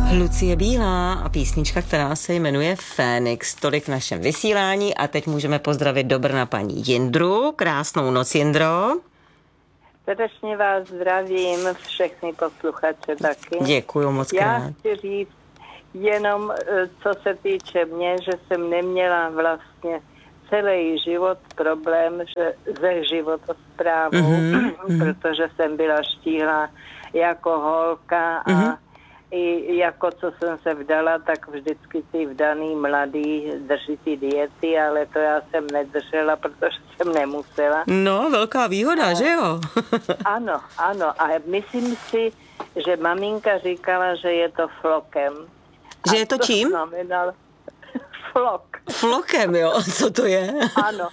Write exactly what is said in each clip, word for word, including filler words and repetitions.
Lucie Bílá a písnička, která se jmenuje Fénix. Tolik v našem vysílání a teď můžeme pozdravit do Brna paní Jindru. Krásnou noc, Jindro. Srdečně vás zdravím, všechny posluchače taky. Děkuju moc krát. Já chci říct jenom, co se týče mě, že jsem neměla vlastně celý život problém že se životosprávou, mm-hmm. protože jsem byla štíhlá jako holka a mm-hmm. i jako co jsem se vdala, tak vždycky ty vdaný mladý drží ty diety, ale to já jsem nedržela, protože jsem nemusela. No, velká výhoda, a, že jo? Ano, ano. A myslím si, že maminka říkala, že je to flokem. Že je to čím? Znamenalo flok. Flokem, jo? Co to je? Ano.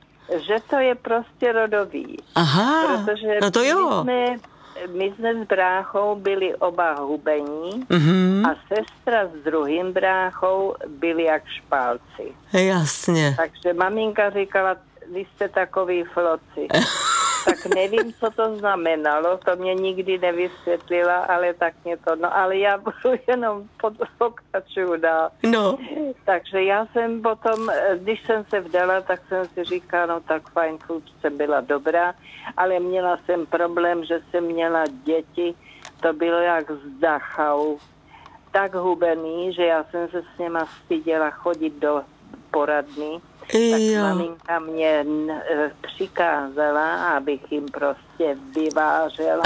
Že to je prostě rodový. Aha, protože no to jo. My jsme, my jsme s bráchou byli oba hubení mm-hmm. a sestra s druhým bráchou byli jak špálci. Jasně. Takže maminka říkala, vy jste takový floci. Tak nevím, co to znamenalo, to mě nikdy nevysvětlila, ale tak mě to, no ale já budu jenom pokračuju dál. No. Takže já jsem potom, když jsem se vdala, tak jsem si říkala, no tak fajn, furt jsem byla dobrá, ale měla jsem problém, že jsem měla děti, to bylo jak z Dachau, tak hubený, že já jsem se s něma styděla chodit do poradny. Tak jo. maminka mě n- přikázala, abych jim prostě vyvářela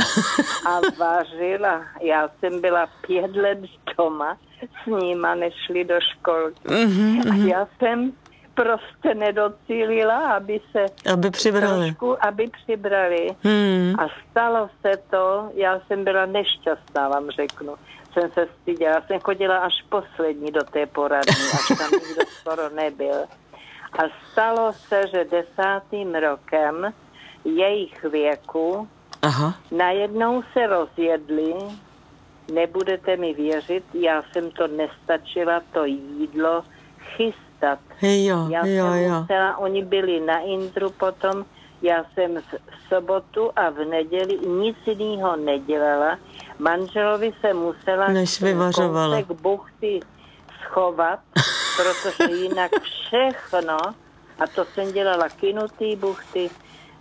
a vařila. Já jsem byla pět let doma s nima, nešli do školky. Mm-hmm. A já jsem prostě nedocílila, aby se aby přibrali. Trošku, aby přibrali. Hmm. A stalo se to, já jsem byla nešťastná, vám řeknu. Jsem se styděla, já jsem chodila až poslední do té poradny, až tam nikdo skoro nebyl. A stalo se, že desátým rokem jejich věku Aha. najednou se rozjedli, nebudete mi věřit, já jsem to nestačila, to jídlo chystat. Jo, já jo, jsem jo. musela, oni byli na Indru potom, já jsem v sobotu a v neděli nic jiného nedělala. Manželovi se musela než vyvařovala. kousek buchty schovat, protože jinak všechno, a to jsem dělala kynutý buchty,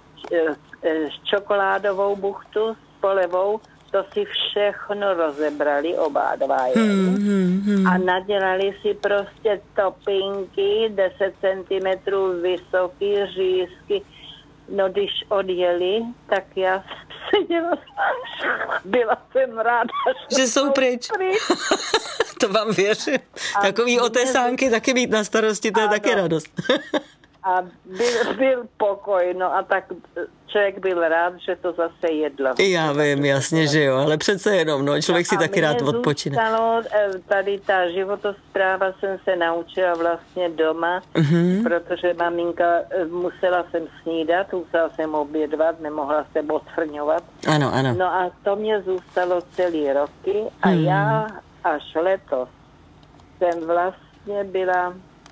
čokoládovou buchtu s polevou, to si všechno rozebrali oba dva. Hmm, hmm, hmm. A nadělali si prostě topinky, deset centimetrů vysoký, řízky. No, když odjeli, tak já seděla, byla jsem ráda, že jsou pryč. pryč. To vám věřím. A takový otesánky taky mít na starosti, to je ano. taky radost. A byl, byl pokoj, no a tak člověk byl rád, že to zase jedlo. Já vím, jasně, že jo, ale přece jenom, no, člověk si a taky rád odpočine. Zůstalo, tady ta životospráva jsem se naučila vlastně doma, mm-hmm. protože maminka, musela jsem snídat, musela jsem obědvat, nemohla jsem odfrňovat. Ano, ano. No a to mě zůstalo celý roky a mm. já až letos jsem vlastně byla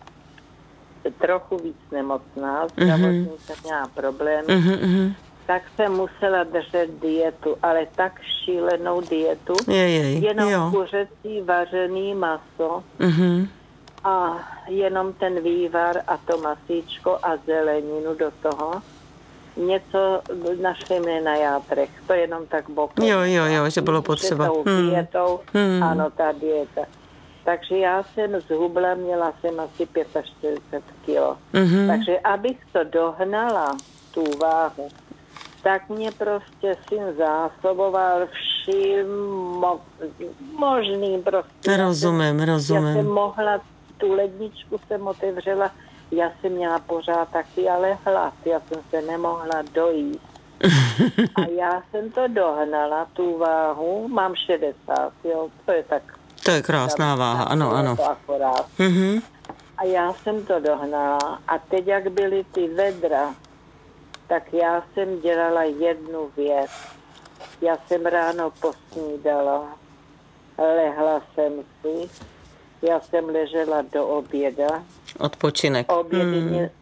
trochu víc nemocná, zdravotní mm-hmm. jsem měla problém, mm-hmm. tak jsem musela držet dietu, ale tak šílenou dietu, jej, jej, jenom jo. kuřecí vařený maso mm-hmm. a jenom ten vývar a to masíčko a zeleninu do toho. Něco našli mě na játrech, to jenom tak bokem. Jo, jo, jo, že bylo potřeba. Hmm. Dietou, hmm. ano, ta dieta. Takže já jsem zhubla, měla jsem asi čtyřicet pět kilo. Mm-hmm. Takže abych to dohnala, tu váhu, tak mě prostě syn zásoboval vším mo- možným prostě. Rozumím, rozumím. Já jsem mohla, tu ledničku jsem otevřela, já jsem měla pořád taky, ale hlad, já jsem se nemohla dojíst. A já jsem to dohnala, tu váhu, mám šedesát, jo, to je tak. To je krásná váha, ano, ano. To akorát. Mm-hmm. A já jsem to dohnala a teď, jak byly ty vedra, tak já jsem dělala jednu věc. Já jsem ráno posnídala, lehla jsem si, já jsem ležela do oběda. Odpočinek. Obědy hmm. mě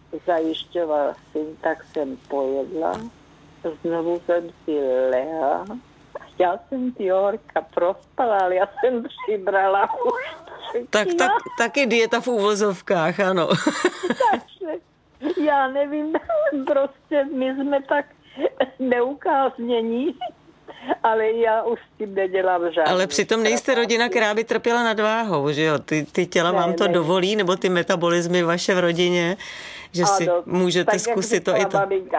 zajišťoval syn, tak jsem pojedla. Znovu jsem si lehla. Já jsem ty horka prospala, ale já jsem přibrala už tři Tak, kila. tak, taky dieta v úvozovkách, ano. Takže já nevím, prostě my jsme tak neukáznění, ale já už s tím nedělám žádný. Ale přitom nejste rodina, která by trpěla nadváhou, že jo? Ty, ty těla ne, vám to ne. dovolí, nebo ty metabolismy vaše v rodině, že ano, si můžete tak, zkusit to i to. Maminka,